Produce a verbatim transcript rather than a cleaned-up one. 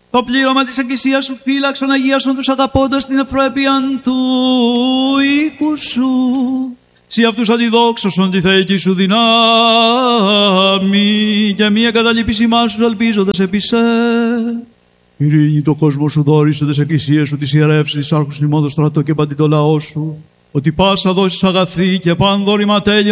Το πλήρωμα της εκκλησίας σου φύλαξον, αγίασον τους αγαπώντας την ευπρέπειαν του οίκου σου. Συ αυτούς αντιδόξωσον τη θεϊκή σου δυνάμει και μία καταλήπηση μας σου ελπίζοντας επί σε. Ειρήνη το κόσμο σου δώρισε τις εκκλησίες σου, τις ιερεύσεις, της άρχους ημών το στρατό και παντί το λαό σου, ότι πάσα δώσεις αγαθή και παν δώρημα τέλεια